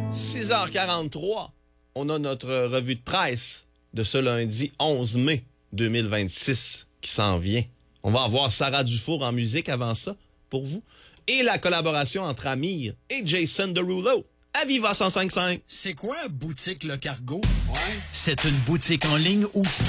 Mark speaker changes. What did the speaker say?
Speaker 1: 6h43, on a notre revue de presse de ce lundi 11 mai 2026 qui s'en vient. On va avoir Sarah Dufour en musique avant ça, pour vous. Et la collaboration entre Amir et Jason Derulo à Viva 105.5.
Speaker 2: C'est quoi Boutique Le Cargo? Ouais. C'est une boutique en ligne où